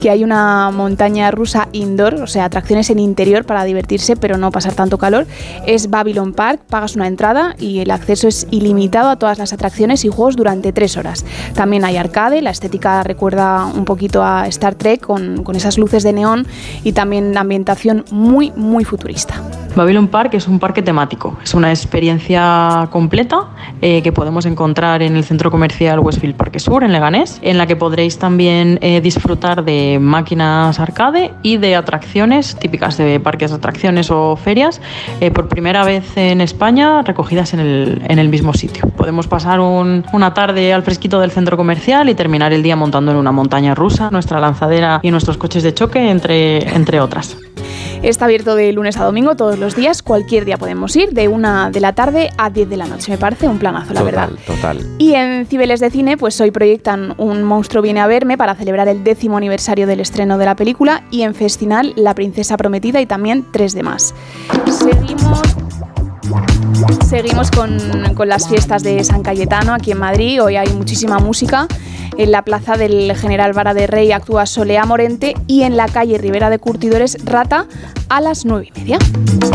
que hay una montaña rusa indoor, o sea, atracciones en interior para divertirse, pero no pasar tanto calor. Es Babylon Park, pagas una entrada y el acceso es ilimitado a todas las atracciones y juegos durante 3 horas. También hay arcade, la estética recuerda un poquito a Star Trek con esas luces de neón y también ambientación muy, muy futurista. Babylon Park es un parque temático, es una experiencia completa que podemos encontrar en el centro comercial Westfield Parque Sur, en Leganés, en la que podréis también disfrutar de máquinas arcade y de atracciones típicas de parques de atracciones o ferias, por primera vez en España recogidas en el mismo sitio. Podemos pasar una tarde al fresquito del centro comercial y terminar el día montando en una montaña rusa, nuestra lanzadera y nuestros coches de choque, entre otras. Está abierto de lunes a domingo todos los días, cualquier día podemos ir, de 1 de la tarde a 10 de la noche. Me parece un planazo, la verdad. Total. Y en Cibeles de Cine, pues hoy proyectan Un monstruo viene a verme para celebrar el 10º aniversario del estreno de la película, y en Festinal La princesa prometida y también 3 de más. Seguimos con las fiestas de San Cayetano aquí en Madrid. Hoy hay muchísima música. En la plaza del General Vara de Rey actúa Solea Morente y en la calle Ribera de Curtidores Rata a las 9:30.